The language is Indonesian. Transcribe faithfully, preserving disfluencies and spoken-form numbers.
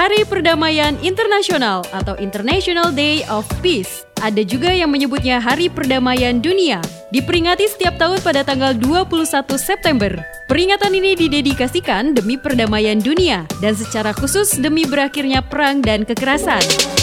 Hari Perdamaian Internasional atau International Day of Peace. Ada juga yang menyebutnya Hari Perdamaian Dunia. Diperingati setiap tahun pada tanggal dua puluh satu September. Peringatan ini didedikasikan demi perdamaian dunia dan secara khusus demi berakhirnya perang dan kekerasan.